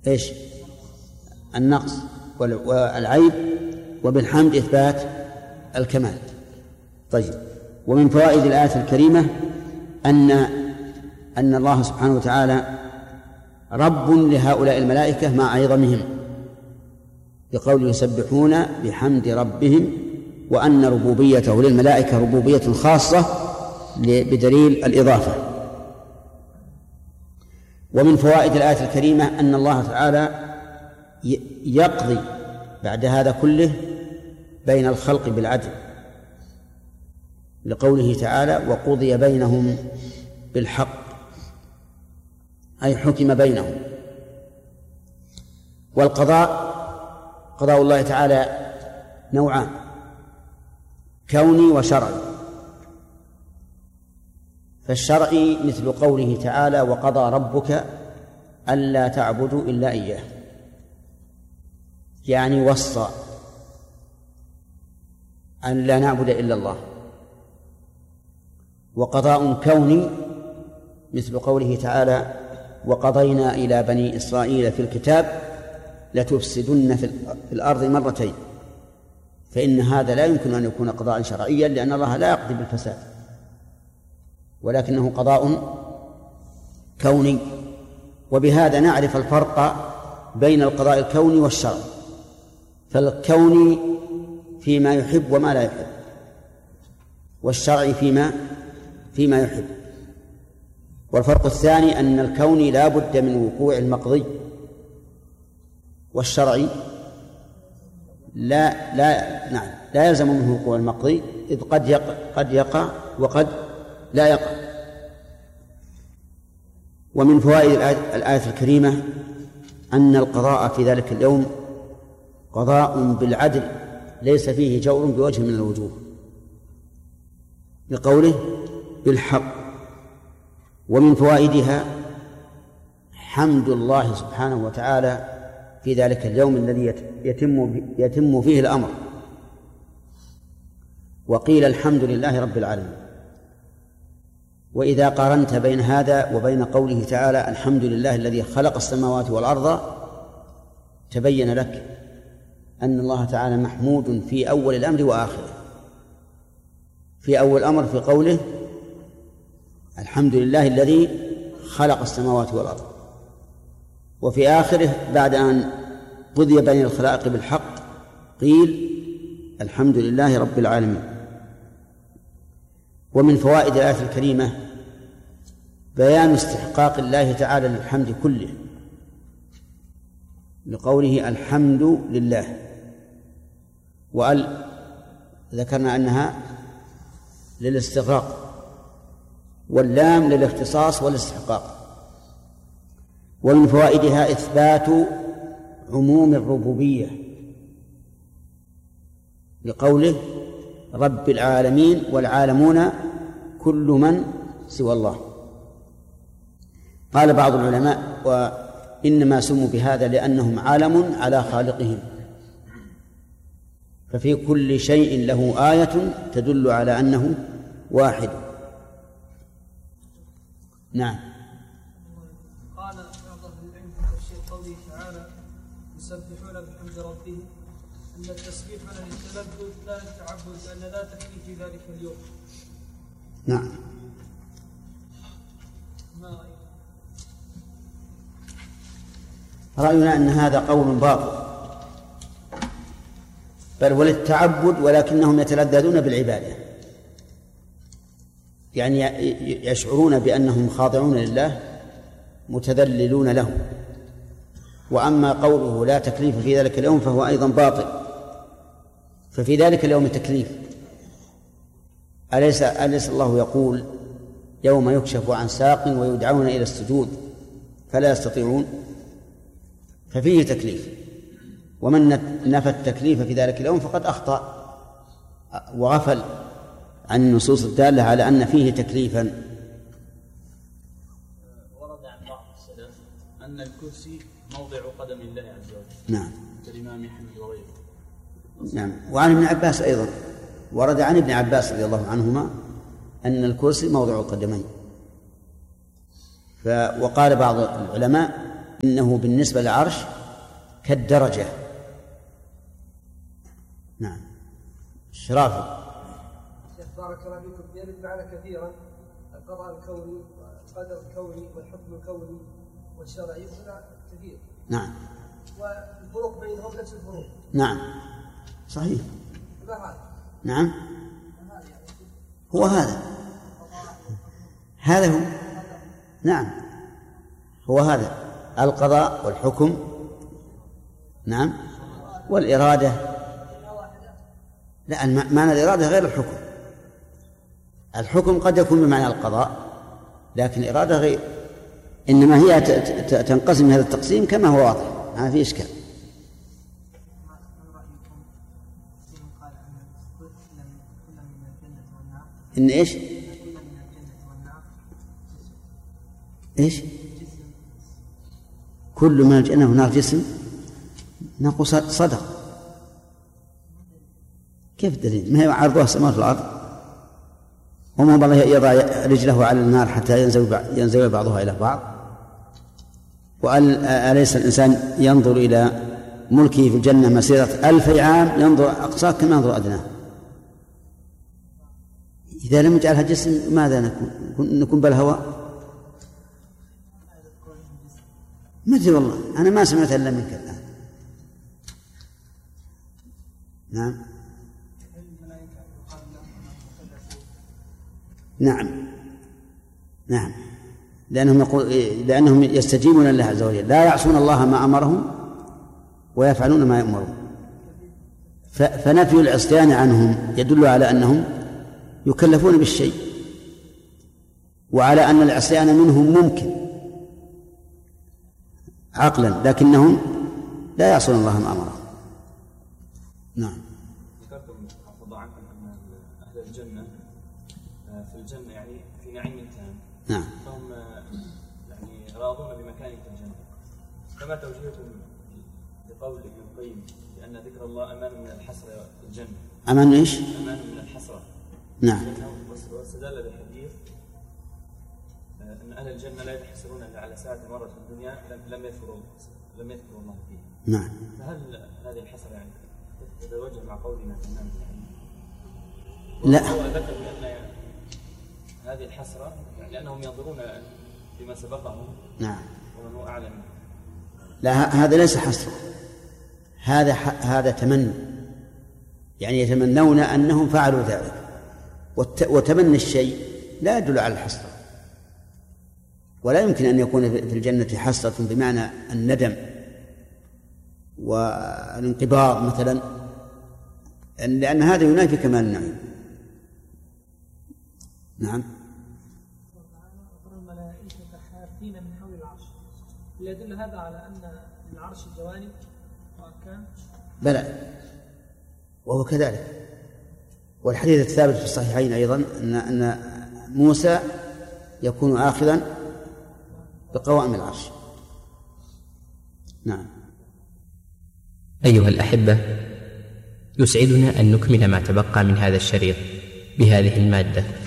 إيش؟ النقص والعيب، وبالحمد إثبات الكمال. طيب، ومن فوائد الآية الكريمة أن الله سبحانه وتعالى رب لهؤلاء الملائكة مع عظمهم، بقول يسبحون بحمد ربهم، وأن ربوبيته للملائكة ربوبية خاصة بدليل الإضافة. ومن فوائد الآية الكريمة أن الله تعالى يقضي بعد هذا كله بين الخلق بالعدل، لقوله تعالى وقضي بينهم بالحق، أي حكم بينهم. والقضاء قضاء الله تعالى نوعان: كوني وشرعي. فالشرعي مثل قوله تعالى وقضى ربك ألا تعبدوا إلا إياه، يعني وصى أن لا نعبد إلا الله. وقضاء كوني مثل قوله تعالى وقضينا إلى بني إسرائيل في الكتاب لتفسدن في الأرض مرتين، فإن هذا لا يمكن أن يكون قضاء شرعيا، لأن الله لا يقضي بالفساد، ولكنه قضاء كوني. وبهذا نعرف الفرق بين القضاء الكوني والشرعي. فالكوني فيما يحب وما لا يحب، والشرعي فيما يحب. والفرق الثاني أن الكوني لا بد من وقوع المقضي، والشرعي لا يلزم منه وقوع المقضي، إذ قد يقع وقد لا يقع. ومن فوائد الآية الكريمة أن القضاء في ذلك اليوم قضاء بالعدل ليس فيه جور بوجه من الوجوه، لقوله بالحق. ومن فوائدها حمد الله سبحانه وتعالى في ذلك اليوم الذي يتم فيه الأمر. وقيل الحمد لله رب العالمين. وإذا قارنت بين هذا وبين قوله تعالى الحمد لله الذي خلق السماوات والأرض، تبين لك أن الله تعالى محمود في أول الأمر وآخره. في أول الأمر في قوله الحمد لله الذي خلق السماوات والأرض، وفي آخره بعد أن قضي بين الخلائق بالحق قيل الحمد لله رب العالمين. ومن فوائد الآية الكريمة بيان استحقاق الله تعالى للحمد كله، لقوله الحمد لله. وقال ذكرنا أنها للاستغراق، واللام للاختصاص والاستحقاق. ومن فوائدها إثبات عموم الربوبية، لقوله رب العالمين والعالمون كل من سوى الله. قال بعض العلماء وإنما سموا بهذا لأنهم عالم على خالقهم، ففي كل شيء له آية تدل على أنه واحد. نعم. قال بعض أهل العلم في تفسير قوله تعالى يسبحون بحمد ربهم أن التسبيح من التلذذ لا التعبد، لأن لا تكفيه في ذلك اليوم. نعم. رأينا أن هذا قول باطل، بل وللتعبد، ولكنهم يتلذذون بالعبادة، يعني يشعرون بأنهم خاضعون لله متذللون له. وأما قوله لا تكليف في ذلك اليوم فهو أيضا باطل، ففي ذلك اليوم تكليف. أليس الله يقول يوم يكشف عن ساق ويدعون إلى السجود فلا يستطيعون؟ ففيه تكليف، ومن نفى التكليف في ذلك اليوم فقد أخطأ وغفل عن النصوص الدالة على أن فيه تكليفا. ورد عن بعض السلف أن الكرسي موضع قدم الله عز وجل. نعم. كالإمام أحمد وغيره. نعم. وعن ابن عباس أيضا ورد عن ابن عباس رضي الله عنهما أن الكرسي موضع القدمين. وقال بعض العلماء إنه بالنسبة للعرش كالدرجة. نعم. الشرافي. بارك الله فيكم. يرد معنا كثيرا القضاء الكوني والقدر الكوني والحكم الكوني والشرعي هنا كثير. نعم. والفروق بينهم نفس الفروق. نعم صحيح. ما هذا؟ نعم هو هذا هو. نعم هو هذا القضاء والحكم. نعم والإرادة. لا معنى الإرادة غير الحكم. الحكم قد يكون بمعنى القضاء لكن الإرادة غير. إنما هي تنقسم هذا التقسيم كما هو واضح ما في إشكال. إن إيش؟ إيش؟ كل من الجنة والنار جسم نقول صدق. كيف الدليل؟ ما هي عرضها السماوات والأرض وما الله يضع رجله على النار حتى ينزوي بعضها إلى بعض. وأليس الإنسان ينظر إلى ملكه في الجنة مسيرة 1000 عام ينظر أقصاه كما ينظر أدناه. إذا لم يجعلها جسم ماذا نكون بالهواء؟ ما أدري والله أنا ما سمعت إلا منك الآن. نعم نعم لأنهم يستجيبون لله عز وجل لا يعصون الله ما أمرهم ويفعلون ما يأمرون. فنفي العصيان عنهم يدل على أنهم يكلفون بالشيء وعلى أن العصيان منهم ممكن عقلا لكنهم لا يعصون الله ما أمرهم. نعم. ذكرتم عفوا عنكم أن أهل الجنة في الجنة يعني في نعيم تام. نعم. فهم يعني راضون بمكانهم في الجنة. كما توجيهكم لقول ابن القيم لأن ذكر الله أمان من الحسرة في الجنة. أمان إيش؟ أمان من الحسرة. نعم. واستدل بالحديث أن أهل الجنة لا يتحسرون إلا على ساعة مرة في الدنيا لم يذكروا الله فيها. نعم. فهل هذه الحسرة يعني تتوجه مع قولنا في النام لا. هو ذكر بأن هذه الحسرة يعني لأنهم ينظرون بما سبقهم. نعم. ومن هو أعلم. لا هذا ليس حسرة هذا تمني يعني يتمنون أنهم فعلوا ذلك وتمني الشيء لا يدل على الحسرة ولا يمكن أن يكون في الجنة حسرة بمعنى الندم والانقباض مثلا لأن هذا ينافي كمال النعيم. نعم. الملائكة حافين من حول العرش يدل هذا على أن العرش جوانب وأركان. بلى وهو كذلك. والحديث الثابت في الصحيحين أيضا أن موسى يكون آخذا بقوائم العرش. نعم. أيها الأحبة يسعدنا أن نكمل ما تبقى من هذا الشريط بهذه المادة.